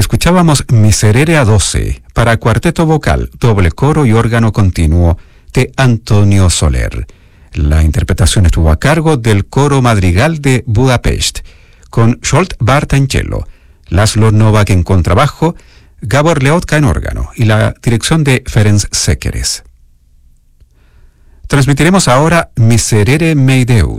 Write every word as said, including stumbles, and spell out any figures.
Escuchábamos Miserere a doce para cuarteto vocal, doble coro y órgano continuo de Antonio Soler. La interpretación estuvo a cargo del Coro Madrigal de Budapest, con Zsolt Bárta en cello, László Novák en contrabajo, Gábor Leotka en órgano y la dirección de Ferenc Sekeres. Transmitiremos ahora Miserere mei Deus,